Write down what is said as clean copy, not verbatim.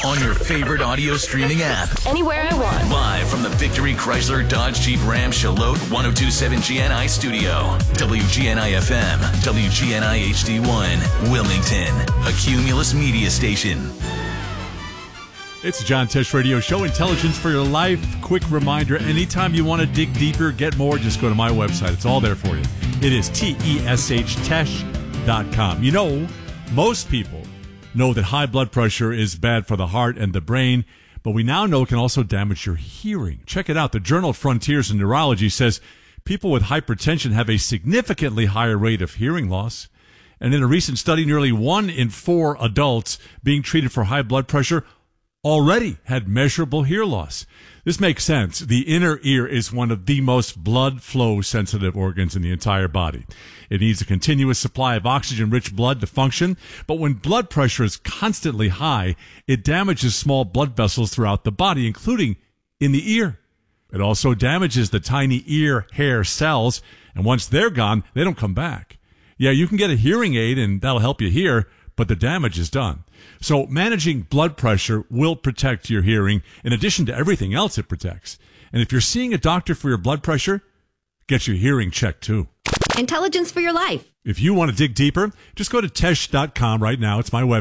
on your favorite audio streaming app. Anywhere I want. Live from the Victory Chrysler Dodge Jeep Ram Charlotte 1027 GNI studio. WGNI FM, WGNI HD1, Wilmington, a Cumulus media station. It's the John Tesh Radio Show, Intelligence for Your Life. Quick reminder, anytime you want to dig deeper, get more, just go to my website. It's all there for you. It is TESH-Tesh.com. You know, most people know that high blood pressure is bad for the heart and the brain, but we now know it can also damage your hearing. Check it out. The journal Frontiers in Neurology says people with hypertension have a significantly higher rate of hearing loss. And in a recent study, nearly 1 in 4 adults being treated for high blood pressure already had measurable hear loss. This makes sense. The inner ear is one of the most blood flow sensitive organs in the entire body. It needs a continuous supply of oxygen-rich blood to function, but when blood pressure is constantly high, it damages small blood vessels throughout the body, including in the ear. It also damages the tiny ear hair cells, and once they're gone, they don't come back. Yeah, you can get a hearing aid and that'll help you hear, but the damage is done. So managing blood pressure will protect your hearing in addition to everything else it protects. And if you're seeing a doctor for your blood pressure, get your hearing checked too. Intelligence for Your Life. If you want to dig deeper, just go to Tesh.com right now. It's my website.